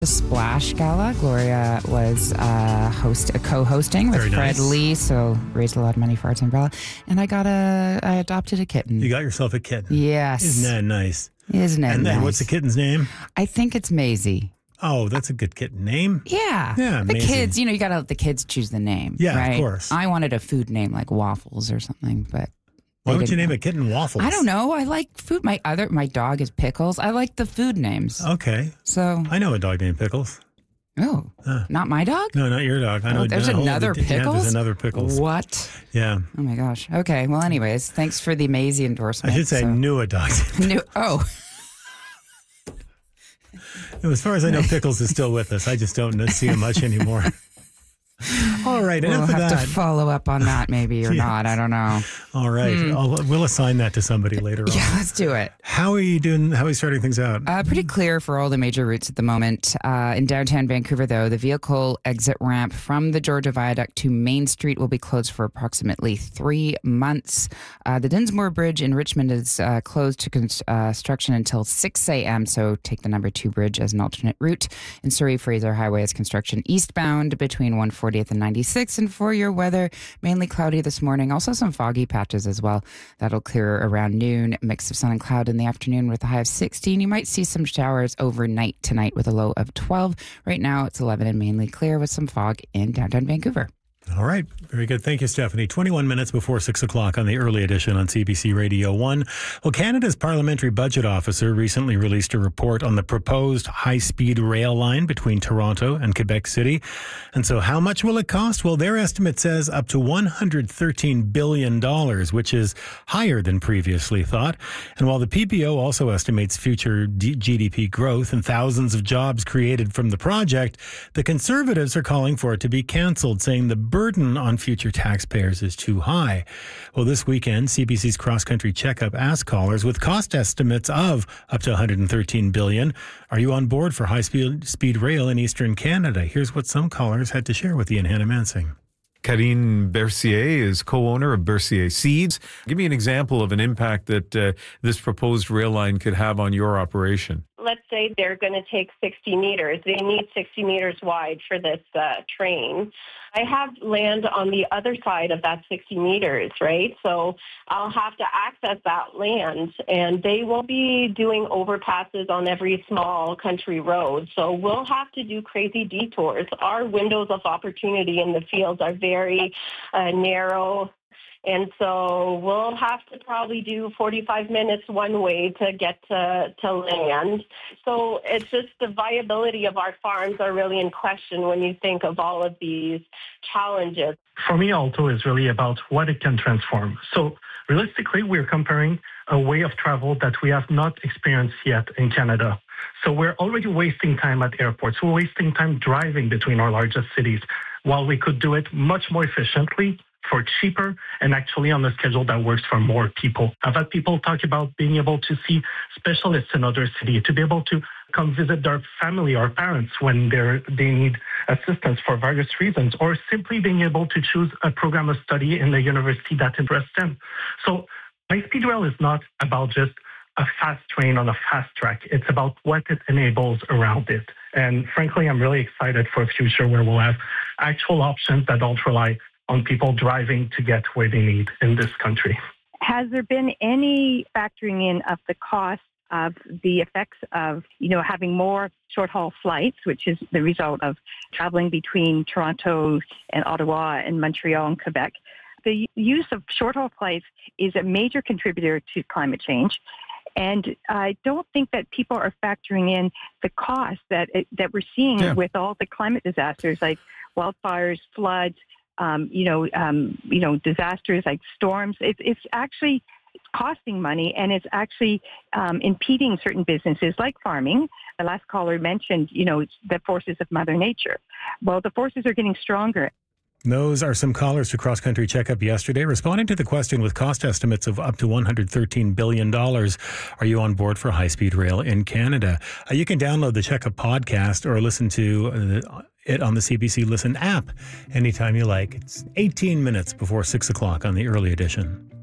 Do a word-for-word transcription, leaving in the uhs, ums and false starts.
The Splash Gala. Gloria was uh, host, uh, co-hosting with Very Fred nice. Lee, so raised a lot of money for Arts Umbrella. And I got a, I adopted a kitten. You got yourself a kitten. Yes. Isn't that nice? Isn't it And then nice? what's the kitten's name? I think it's Maisie. Oh, that's a good kitten name. Yeah. Yeah, The Maisie. kids, you know, you got to let the kids choose the name. Yeah, of right? course. I wanted a food name like Waffles or something, but Why they would you didn't name know. a kitten Waffles? I don't know. I like food. My other, my dog is Pickles. I like the food names. Okay. So, I know a dog named Pickles. oh, Uh, not my dog? No, not your dog. I know. Oh, there's no, another yeah, Pickles? there's another Pickles. What? Yeah. Oh my gosh. Okay. Well, anyways, thanks for the Maisie I endorsement. should say so. knew a dog. New. Oh, As far as I know, Pickles is still with us. I just don't see him much anymore. All right, we'll enough have of that. to follow up on that maybe or Yes. not. I don't know. All right, I'll, we'll assign that to somebody later on. Yeah, let's do it. How are you doing? How are you starting things out? Uh, pretty clear for all the major routes at the moment. Uh, in downtown Vancouver, though, the vehicle exit ramp from the Georgia Viaduct to Main Street will be closed for approximately three months. Uh, the Dinsmore Bridge in Richmond is uh, closed to construction until six a.m., so take the number two bridge as an alternate route. In Surrey, Fraser Highway is construction eastbound between one fortieth and ninety-sixth. And for your weather, mainly cloudy this morning. Also some foggy patches as well. That'll clear around noon. Mix of sun and cloud in the afternoon with a high of sixteen. You might see some showers overnight tonight with a low of twelve. Right now it's eleven and mainly clear with some fog in downtown Vancouver. All right. Very good. Thank you, Stephanie. twenty-one minutes before six o'clock on the early edition on C B C Radio one. Well, Canada's Parliamentary Budget Officer recently released a report on the proposed high-speed rail line between Toronto and Quebec City. And so how much will it cost? Well, their estimate says up to one hundred thirteen billion dollars, which is higher than previously thought. And while the P B O also estimates future D- G D P growth and thousands of jobs created from the project, the Conservatives are calling for it to be cancelled, saying the burden on future taxpayers is too high. Well, this weekend, C B C's Cross Country Checkup asked callers with cost estimates of up to one hundred thirteen billion dollars, are you on board for high-speed speed rail in Eastern Canada? Here's what some callers had to share with Ian Hannah-Mansing. Karine Bercier is co-owner of Bercier Seeds. Give me an example of an impact that uh, this proposed rail line could have on your operation. Let's say they're going to take sixty meters. They need sixty meters wide for this uh, train. I have land on the other side of that sixty meters, right? So I'll have to access that land, and they will be doing overpasses on every small country road. So we'll have to do crazy detours. Our windows of opportunity in the fields are very uh, narrow. And so we'll have to probably do forty-five minutes one way to get to, to land. So it's just the viability of our farms are really in question when you think of all of these challenges. For me, Alto is really about what it can transform. So realistically, we're comparing a way of travel that we have not experienced yet in Canada. So we're already wasting time at airports. We're wasting time driving between our largest cities while we could do it much more efficiently, for cheaper, and actually on a schedule that works for more people. I've had people talk about being able to see specialists in other cities, to be able to come visit their family or parents when they're, they need assistance for various reasons, or simply being able to choose a program of study in the university that interests them. So high-speed rail is not about just a fast train on a fast track. It's about what it enables around it. And frankly, I'm really excited for a future where we'll have actual options that don't rely on people driving to get where they need in this country. Has there been any factoring in of the cost of the effects of, you know, having more short-haul flights, which is the result of traveling between Toronto and Ottawa and Montreal and Quebec? The use of short-haul flights is a major contributor to climate change. And I don't think that people are factoring in the cost that that we're seeing yeah. with all the climate disasters like wildfires, floods, Um, you know, um, you know, disasters like storms. It's, it's actually costing money, and it's actually um, impeding certain businesses like farming. The last caller mentioned, you know, the forces of Mother Nature. Well, the forces are getting stronger. Those are some callers to Cross Country Checkup yesterday responding to the question with cost estimates of up to one hundred thirteen billion dollars. Are you on board for high-speed rail in Canada? Uh, you can download the Checkup podcast or listen to uh, it on the C B C Listen app anytime you like. It's eighteen minutes before six o'clock on the early edition.